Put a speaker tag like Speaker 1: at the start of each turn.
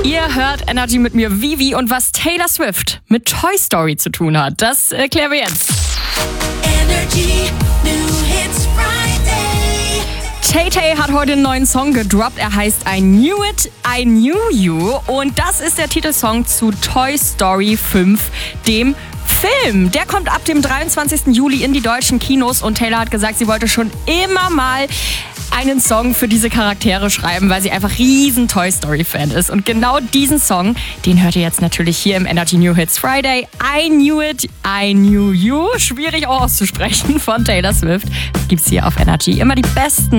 Speaker 1: Ihr hört Energy mit mir, Vivi, und was Taylor Swift mit Toy Story zu tun hat, das erklären wir jetzt.
Speaker 2: Energy New Hits Friday.
Speaker 1: Tay-Tay hat heute einen neuen Song gedroppt. Er heißt I Knew It, I Knew You. Und das ist der Titelsong zu Toy Story 5, dem Film. Der kommt ab dem 23. Juli in die deutschen Kinos. Und Taylor hat gesagt, sie wollte schon immer mal einen Song für diese Charaktere schreiben, weil sie einfach riesen Toy Story Fan ist. Und genau diesen Song, den hört ihr jetzt natürlich hier im Energy New Hits Friday. I Knew It, I Knew You. Schwierig auch auszusprechen von Taylor Swift. Gibt's hier auf Energy immer die besten